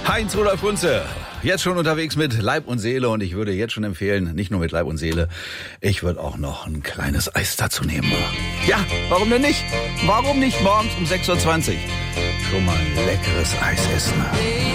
Heinz Rudolf Kunze, jetzt schon unterwegs mit Leib und Seele und ich würde jetzt schon empfehlen, nicht nur mit Leib und Seele, ich würde auch noch ein kleines Eis dazu nehmen. Ja, warum denn nicht? Warum nicht morgens um 6:20 Uhr schon mal ein leckeres Eis essen?